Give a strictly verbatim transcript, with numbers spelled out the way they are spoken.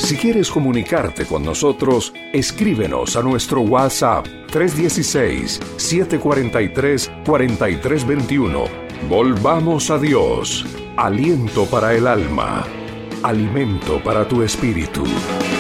Si quieres comunicarte con nosotros, escríbenos a nuestro WhatsApp tres uno seis, siete cuatro tres, cuatro tres dos uno. Volvamos a Dios, aliento para el alma, alimento para tu espíritu.